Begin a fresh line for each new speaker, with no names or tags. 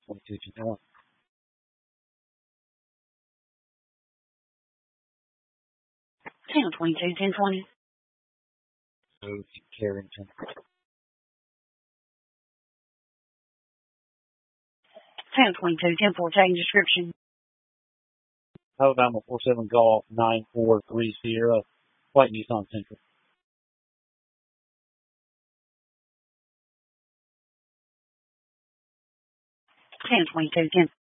2210.
1022 1020.
Go to Carrington.
1022 1014 description.
Alabama 47 Golf 9430 Sierra, White Nissan Central.
1022 10.